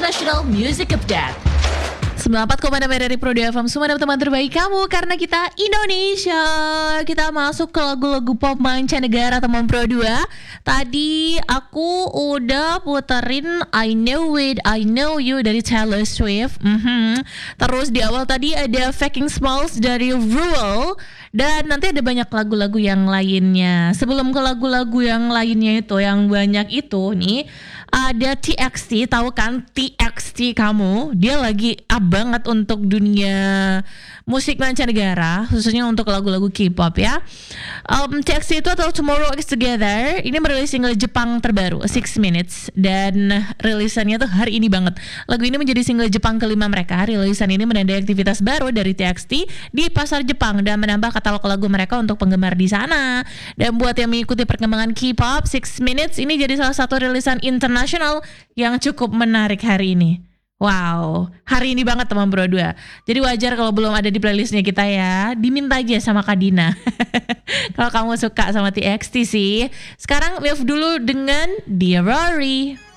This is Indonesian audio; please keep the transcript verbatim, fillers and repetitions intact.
International Music Update. sembilan puluh empat koma enam dari Pro F M, semua teman terbaik kamu karena kita Indonesia. Kita masuk ke lagu-lagu pop mancanegara teman Pro dua. Tadi aku udah puterin I Know It, I Know You dari Taylor Swift. Mm-hmm. Terus di awal tadi ada Faking Smalls dari Ruel. Dan nanti ada banyak lagu-lagu yang lainnya. Sebelum ke lagu-lagu yang lainnya itu, yang banyak itu nih, ada T X T, tahu kan T X T kamu? Dia lagi up banget untuk dunia musik mancanegara, khususnya untuk lagu-lagu K-pop ya. Um, T X T itu atau Tomorrow X Together ini merilis single Jepang terbaru Six Minutes, dan rilisannya tuh hari ini banget. Lagu ini menjadi single Jepang kelima mereka. Rilisan ini menandai aktivitas baru dari T X T di pasar Jepang dan menambah katalog lagu mereka untuk penggemar di sana. Dan buat yang mengikuti perkembangan K-pop, Six Minutes ini jadi salah satu rilisan internasional yang cukup menarik hari ini. Wow, hari ini banget teman Bro dua. Jadi wajar kalau belum ada di playlistnya kita ya. Diminta aja sama Kak Dina. Kalau kamu suka sama T X T sih. Sekarang move dulu dengan Dear Rory.